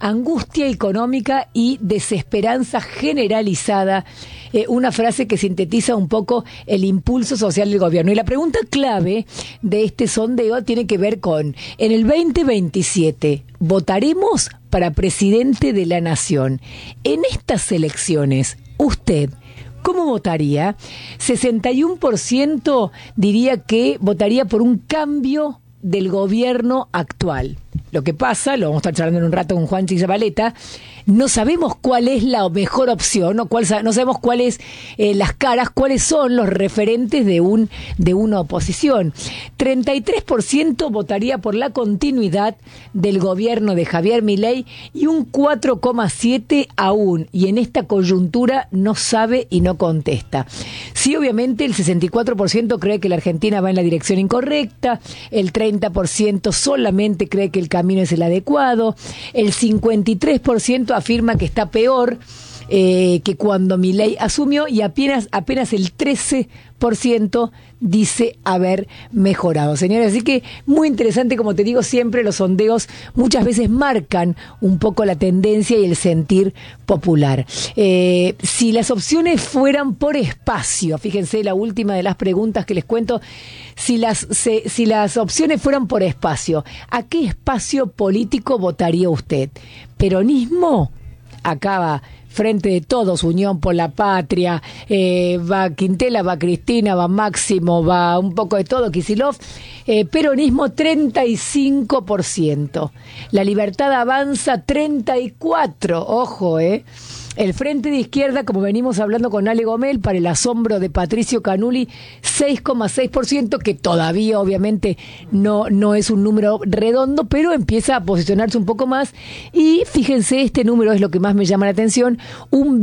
angustia económica y desesperanza generalizada. Una frase que sintetiza un poco el impulso social del gobierno. Y la pregunta clave de este sondeo tiene que ver con, en el 2027, ¿votaremos para presidente de la nación? En estas elecciones, usted, ¿cómo votaría? 61% diría que votaría por un cambio del gobierno actual. Lo que pasa, lo vamos a estar charlando en un rato con Juanchi Zabaleta, no sabemos cuál es la mejor opción, no sabemos cuáles las caras, cuáles son los referentes de una oposición. 33% votaría por la continuidad del gobierno de Javier Milei y un 4,7% aún, y en esta coyuntura no sabe y no contesta. Sí, obviamente el 64% cree que la Argentina va en la dirección incorrecta, el 30% solamente cree que el camino es el adecuado, el 53% afirma que está peor que cuando Milei asumió, y apenas el 13% dice haber mejorado. Señores, así que muy interesante, como te digo siempre, los sondeos muchas veces marcan un poco la tendencia y el sentir popular. Si las opciones fueran por espacio, fíjense la última de las preguntas que les cuento, si las opciones fueran por espacio, ¿a qué espacio político votaría usted? ¿Peronismo? Acá va Frente de Todos, Unión por la Patria, va Quintela, va Cristina, va Máximo, va un poco de todo, Kicillof. Peronismo 35%. La Libertad Avanza 34%. Ojo, El Frente de Izquierda, como venimos hablando con Ale Gomel, para el asombro de Patricio Canuli, 6,6%, que todavía obviamente no es un número redondo, pero empieza a posicionarse un poco más. Y fíjense, este número es lo que más me llama la atención, un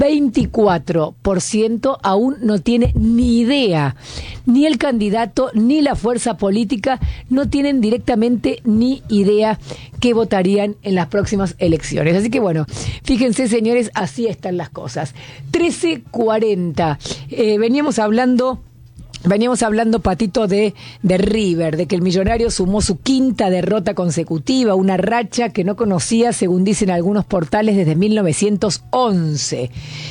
24% aún no tiene ni idea, ni el candidato ni la fuerza política no tienen directamente ni idea que votarían en las próximas elecciones. Así que bueno, fíjense, señores, así están las cosas. 13:40. Veníamos hablando, Patito, de River, de que el Millonario sumó su quinta derrota consecutiva, una racha que no conocía, según dicen algunos portales, desde 1911.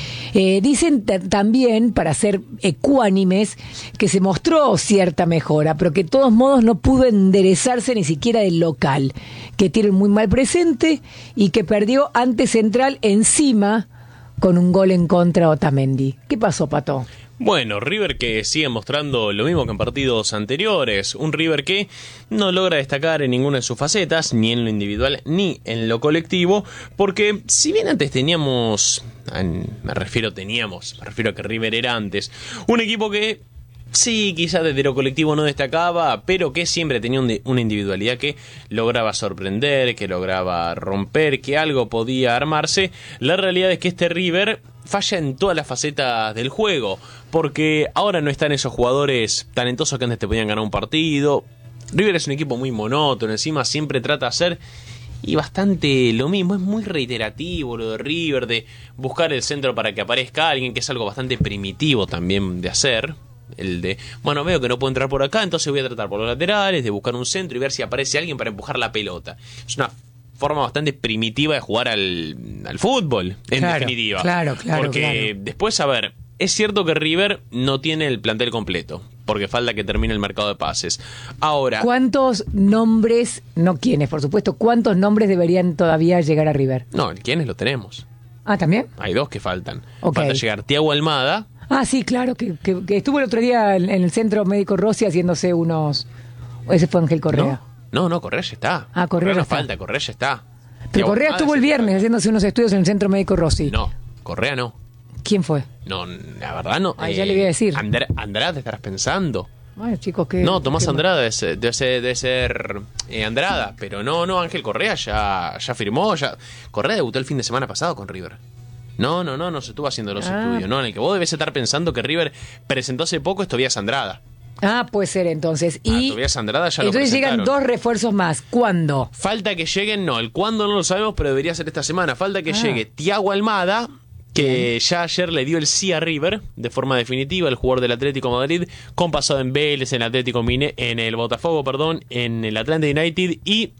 Dicen también, para ser ecuánimes, que se mostró cierta mejora, pero que de todos modos no pudo enderezarse ni siquiera del local, que tiene un muy mal presente y que perdió ante Central encima con un gol en contra de Otamendi. ¿Qué pasó, Pato? Bueno, River que sigue mostrando lo mismo que en partidos anteriores, un River que no logra destacar en ninguna de sus facetas, ni en lo individual ni en lo colectivo, porque si bien antes teníamos, me refiero a que River era antes, un equipo que sí, quizás desde lo colectivo no destacaba, pero que siempre tenía una individualidad que lograba sorprender, que lograba romper, que algo podía armarse. La realidad es que este River falla en todas las facetas del juego, porque ahora no están esos jugadores talentosos que antes te podían ganar un partido. River es un equipo muy monótono, encima siempre trata de hacer y bastante lo mismo, es muy reiterativo lo de River, de buscar el centro para que aparezca alguien, que es algo bastante primitivo también de hacer. El de, bueno, veo que no puedo entrar por acá, entonces voy a tratar por los laterales de buscar un centro y ver si aparece alguien para empujar la pelota. Es una forma bastante primitiva de jugar al fútbol, en definitiva. Claro. Porque después, a ver, es cierto que River no tiene el plantel completo, porque falta que termine el mercado de pases. Ahora, ¿cuántos nombres, no quiénes, por supuesto, cuántos nombres deberían todavía llegar a River? No, quiénes lo tenemos. Ah, ¿también? Hay dos que faltan. Okay. Falta llegar Thiago Almada. Ah, sí, claro, que estuvo el otro día en el Centro Médico Rossi haciéndose unos... Ese fue Ángel Correa. No, Correa ya está. Ah, Correa no falta, Correa ya está. Pero Correa estuvo el viernes haciéndose unos estudios en el Centro Médico Rossi. No, Correa no. ¿Quién fue? No, la verdad no. Ya le voy a decir. Andrada, te estarás pensando. Bueno, chicos, que... No, Tomás Andrada debe ser Andrada, pero no, Ángel Correa ya firmó. Correa debutó el fin de semana pasado con River. No se estuvo haciendo los estudios. No, en el que vos debes estar pensando que River presentó hace poco es Tobías Andrada. Ah, puede ser entonces. Y Tobías Andrada ya entonces lo presentaron. llegan 2 refuerzos más. ¿Cuándo? Falta que lleguen, el cuándo no lo sabemos, pero debería ser esta semana. Falta que llegue Thiago Almada, que ya ayer le dio el sí a River de forma definitiva, el jugador del Atlético de Madrid, con pasado en Vélez, en el Botafogo, en el Atlanta United y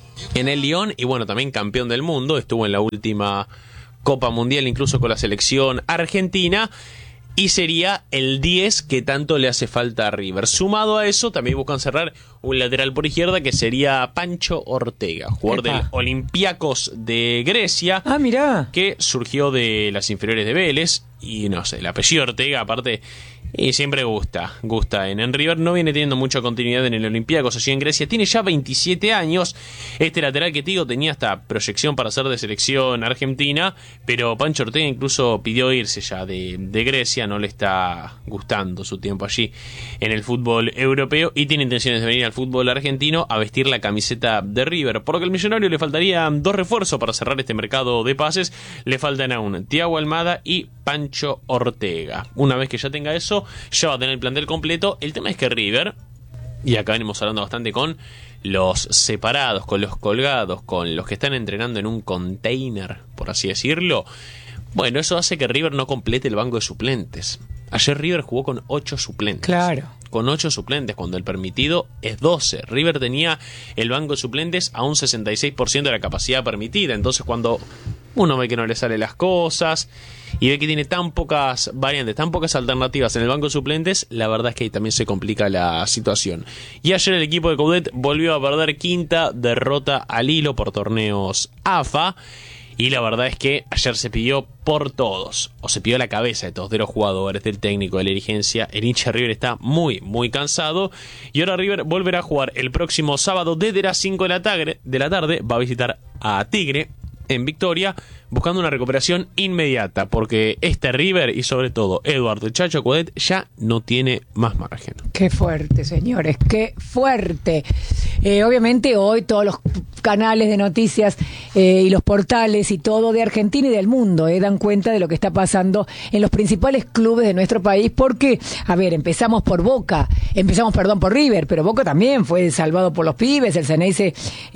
en el Lyon y bueno, también campeón del mundo, estuvo en la última Copa Mundial incluso con la selección argentina. Y sería el 10 que tanto le hace falta a River. Sumado a eso, también buscan cerrar un lateral por izquierda que sería Pancho Ortega, jugador del Olympiacos de Grecia. Ah, mirá. Que surgió de las inferiores de Vélez. Y no sé, el apellido Ortega, aparte, y siempre gusta en River. No viene teniendo mucha continuidad en el Olympiacos, allí en Grecia. Tiene ya 27 años. Este lateral que te digo tenía hasta proyección para ser de selección argentina, pero Pancho Ortega incluso pidió irse ya de Grecia. No le está gustando su tiempo allí en el fútbol europeo y tiene intenciones de venir al fútbol argentino a vestir la camiseta de River. Por lo que al Millonario le faltarían 2 refuerzos para cerrar este mercado de pases. Le faltan aún Thiago Almada y Pancho Ortega. Una vez que ya tenga eso, ya va a tener el plantel completo. El tema es que River, y acá venimos hablando bastante con los separados, con los colgados, con los que están entrenando en un container, por así decirlo, bueno, eso hace que River no complete el banco de suplentes. Ayer River jugó con 8 suplentes. Claro. Con 8 suplentes, cuando el permitido es 12. River tenía el banco de suplentes a un 66% de la capacidad permitida. Entonces, cuando uno ve que no le salen las cosas y ve que tiene tan pocas variantes, tan pocas alternativas en el banco de suplentes, la verdad es que ahí también se complica la situación. Y ayer el equipo de Coudet volvió a perder 5ª derrota al hilo por torneos AFA. Y la verdad es que ayer se pidió por todos, o se pidió la cabeza de todos, de los jugadores, del técnico, de la dirigencia. El hincha River está muy cansado. Y ahora River volverá a jugar el próximo sábado desde las 5 de la tarde. Va a visitar a Tigre en Victoria, buscando una recuperación inmediata, porque este River y sobre todo Eduardo el Chacho Coudet ya no tiene más margen. Qué fuerte, señores, qué fuerte. Obviamente hoy todos los canales de noticias y los portales y todo de Argentina y del mundo dan cuenta de lo que está pasando en los principales clubes de nuestro país, porque, a ver, empezamos por River, pero Boca también fue salvado por los pibes, el Ceneice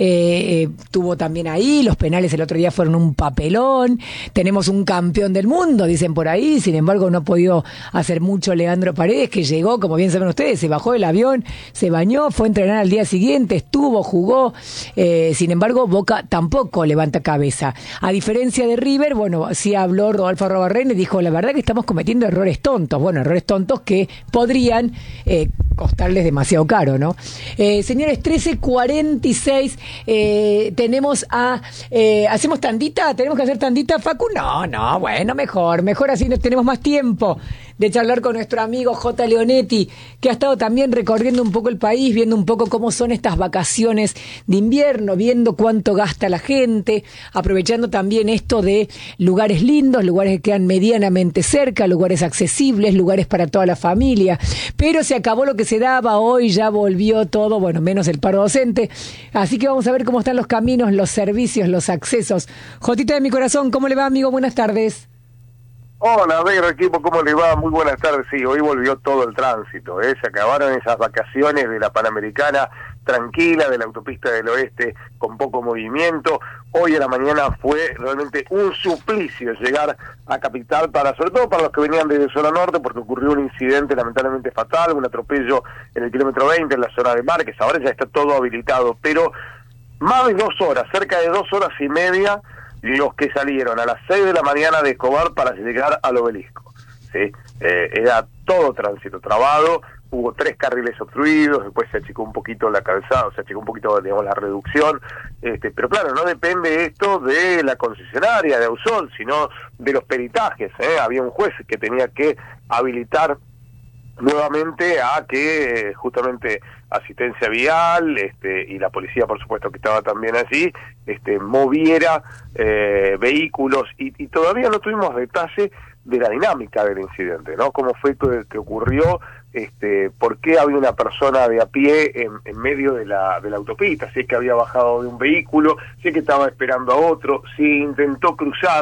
tuvo también ahí, los penales el otro día fueron un papelón, tenemos un campeón del mundo, dicen por ahí, sin embargo no ha podido hacer mucho Leandro Paredes, que llegó, como bien saben ustedes, se bajó del avión, se bañó, fue a entrenar al día siguiente, estuvo, jugó, sin embargo Boca tampoco levanta cabeza. A diferencia de River, bueno, sí habló Rodolfo Arrobarren y dijo, la verdad que estamos cometiendo errores tontos, que podrían costarles demasiado caro, ¿no? Señores, 13:46, tenemos ¿hacemos tandita? ¿Tenemos que hacer tandita, Facu? No, bueno, mejor así tenemos más tiempo de charlar con nuestro amigo J. Leonetti, que ha estado también recorriendo un poco el país, viendo un poco cómo son estas vacaciones de invierno, viendo cuánto gasta la gente, aprovechando también esto de lugares lindos, lugares que quedan medianamente cerca, lugares accesibles, lugares para toda la familia. Pero se acabó lo que se daba, hoy ya volvió todo, bueno, menos el paro docente. Así que vamos a ver cómo están los caminos, los servicios, los accesos. Jotita de mi corazón, ¿cómo le va, amigo? Buenas tardes. Hola, Negro equipo, ¿cómo le va? Muy buenas tardes. Sí, hoy volvió todo el tránsito, se acabaron esas vacaciones de la Panamericana tranquila, de la autopista del oeste con poco movimiento. Hoy a la mañana fue realmente un suplicio llegar a Capital, sobre todo para los que venían desde zona norte, porque ocurrió un incidente lamentablemente fatal, un atropello en el kilómetro 20 en la zona de Márquez. Ahora ya está todo habilitado, pero más de 2 horas, cerca de 2 horas y media, los que salieron a las 6 de la mañana de Escobar para llegar al Obelisco, ¿sí? Era todo tránsito trabado, hubo 3 carriles obstruidos, después se achicó un poquito la calzada, se achicó un poquito, digamos, la reducción, pero claro, no depende esto de la concesionaria de Ausol, sino de los peritajes, había un juez que tenía que habilitar nuevamente a que justamente asistencia vial y la policía, por supuesto, que estaba también allí, moviera vehículos y todavía no tuvimos detalle de la dinámica del incidente, ¿no? Cómo fue que ocurrió, por qué había una persona de a pie en medio de la autopista, si es que había bajado de un vehículo, si es que estaba esperando a otro, si intentó cruzar.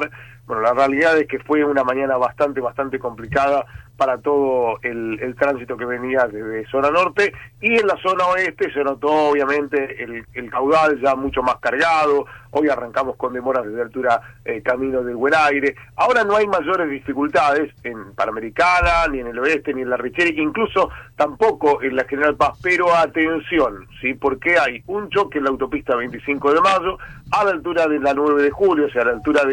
Bueno, la realidad es que fue una mañana bastante complicada para todo el tránsito que venía desde zona norte, y en la zona oeste se notó obviamente el caudal ya mucho más cargado. Hoy arrancamos con demoras desde altura Camino del Buen Aire. Ahora no hay mayores dificultades en Panamericana, ni en el oeste, ni en la Richeri, incluso tampoco en la General Paz, pero atención, ¿sí? Porque hay un choque en la autopista 25 de Mayo, a la altura de la 9 de julio, o sea, a la altura de